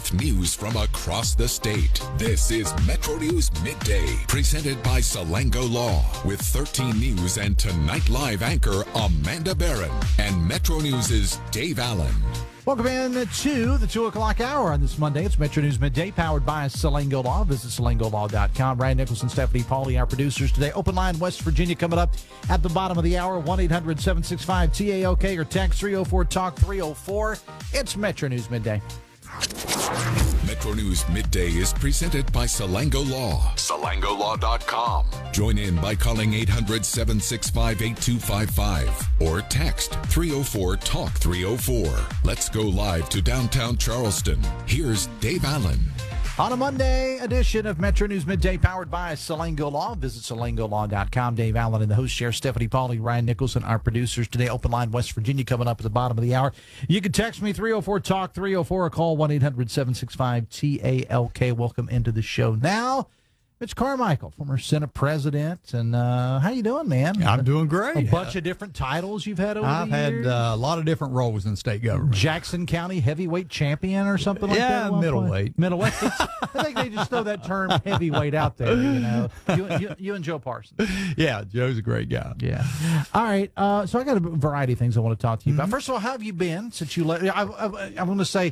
with news from across the state. This is Metro News Midday, presented by Salango Law, with 13 News and Tonight Live anchor Amanda Barron and Metro News' Dave Allen. Welcome in to the 2 o'clock hour on this Monday. It's Metro News Midday, powered by Salango Law. Visit salangolaw.com. Ryan Nichols and Stephanie Pauly, our producers today. Open line, West Virginia, coming up at the bottom of the hour. 1-800-765-TALK or text 304-TALK-304. It's Metro News Midday. Metro News Midday is presented by Salango Law. SalangoLaw.com. Join in by calling 800-765-8255 or text 304-TALK-304. Let's go live to downtown Charleston. Here's Dave Allen. On a Monday edition of Metro News Midday, powered by Salango Law. Visit salangolaw.com. Dave Allen and the host chair, Stephanie Pauly, Ryan Nicholson, our producers today. Open line, West Virginia, coming up at the bottom of the hour. You can text me, 304-TALK-304, or call 1-800-765-TALK. Welcome into the show now. Mitch Carmichael, former Senate president, and how you doing, man? I'm doing great. A bunch of different titles you've had over the years. I've had a lot of different roles in state government. Jackson County heavyweight champion or something like that? Yeah, middleweight. Middleweight. I think they just throw that term heavyweight out there, you know. You and Joe Parsons. Yeah, Joe's a great guy. Yeah. All right. So I got a variety of things I want to talk to you about. First of all, how have you been since you left? I'm going to say,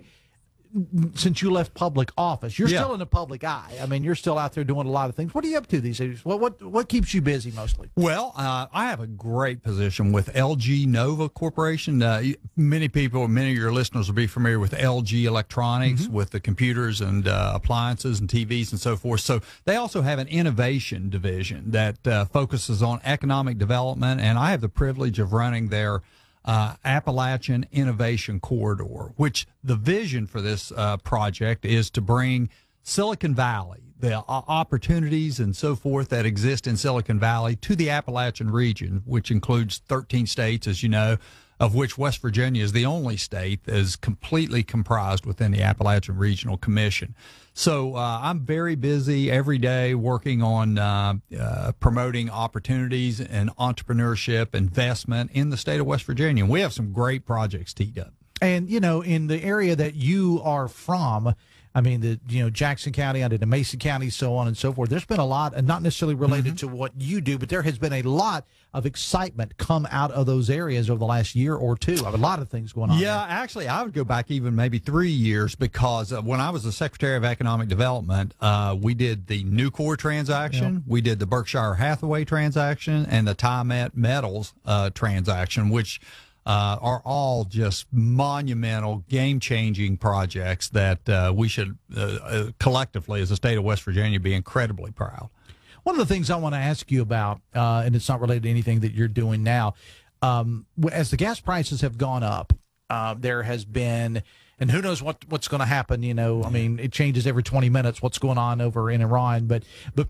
since you left public office, you're still in the public eye. I mean, you're still out there doing a lot of things. What are you up to these days? What keeps you busy mostly? Well, I have a great position with LG Nova Corporation. Many of your listeners will be familiar with LG Electronics, with the computers and appliances and TVs and so forth. So they also have an innovation division that focuses on economic development, and I have the privilege of running their Appalachian Innovation Corridor, which the vision for this project is to bring Silicon Valley, the opportunities and so forth that exist in Silicon Valley, to the Appalachian region, which includes 13 states, as you know, of which West Virginia is the only state that is completely comprised within the Appalachian Regional Commission. So I'm very busy every day working on promoting opportunities and entrepreneurship, investment in the state of West Virginia. And we have some great projects teed up. And, you know, in the area that you are from, I mean, Jackson County, I did Mason County, so on and so forth. There's been a lot, and not necessarily related to what you do, but there has been a lot of excitement come out of those areas over the last year or two. I have a lot of things going on. Yeah, actually, I would go back even maybe 3 years, because when I was the Secretary of Economic Development, we did the Nucor transaction, we did the Berkshire Hathaway transaction, and the TiMet Metals transaction, which are all just monumental, game-changing projects that we should collectively, as the state of West Virginia, be incredibly proud. One of the things I want to ask you about, and it's not related to anything that you're doing now, as the gas prices have gone up, there has been, and who knows what's going to happen, you know, I mean, it changes every 20 minutes what's going on over in Iran, but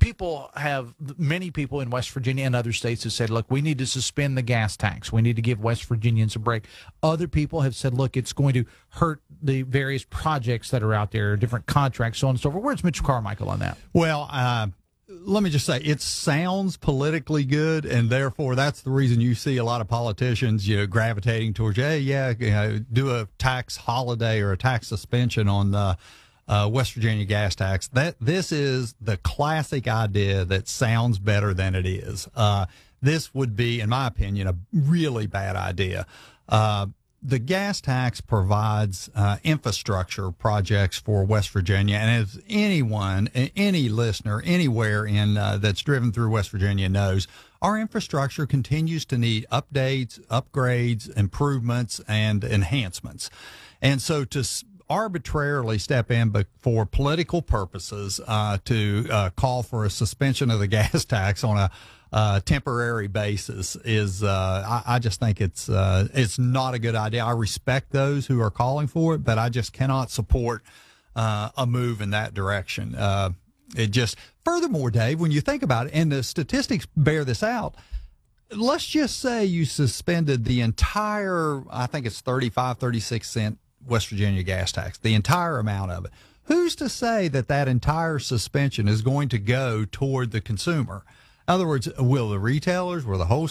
many people in West Virginia and other states have said, look, we need to suspend the gas tax. We need to give West Virginians a break. Other people have said, look, it's going to hurt the various projects that are out there, different contracts, so on and so forth. Where's Mitch Carmichael on that? Well, let me just say, it sounds politically good, and therefore that's the reason you see a lot of politicians, gravitating towards, do a tax holiday or a tax suspension on the West Virginia gas tax. This is the classic idea that sounds better than it is. This would be, in my opinion, a really bad idea. The gas tax provides infrastructure projects for West Virginia, and as any listener anywhere in that's driven through West Virginia knows, our infrastructure continues to need updates, upgrades, improvements, and enhancements. And so to arbitrarily step in, but for political purposes, to call for a suspension of the gas tax on a temporary basis is I just think it's not a good idea. I respect those who are calling for it, but I just cannot support a move in that direction. Furthermore, Dave, when you think about it, and the statistics bear this out, let's just say you suspended the entire, I think it's 36 cent West Virginia gas tax, the entire amount of it. Who's to say that entire suspension is going to go toward the consumer? In other words, will the retailers, will the wholesalers,